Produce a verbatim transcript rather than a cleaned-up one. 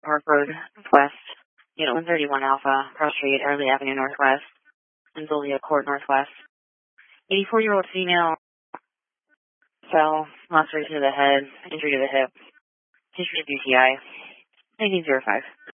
Park Road West, Unit one thirty-one Alpha, Cross Street, Early Avenue Northwest, and Zulia Court Northwest. eighty-four-year-old female, fell, laceration to the head, injury to the hip, history of U T I, nineteen oh five.